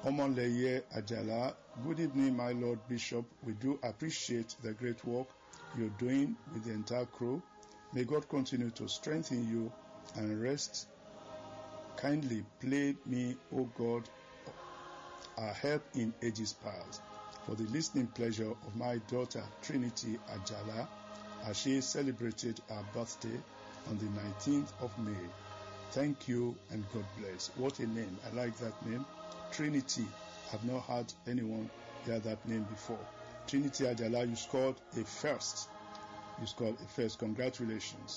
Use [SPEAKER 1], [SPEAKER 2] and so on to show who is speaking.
[SPEAKER 1] Omonleye Ajala. Good evening, my Lord Bishop. We do appreciate the great work you're doing with the entire crew. May God continue to strengthen you and rest. Kindly play me, O God, our help in ages past, for the listening pleasure of my daughter Trinity Ajala, as she celebrated her birthday on the 19th of May. Thank you and God bless. What a name. I like that name. Trinity. I've not heard anyone hear that name before. Trinity Ajala, you scored a first. Congratulations.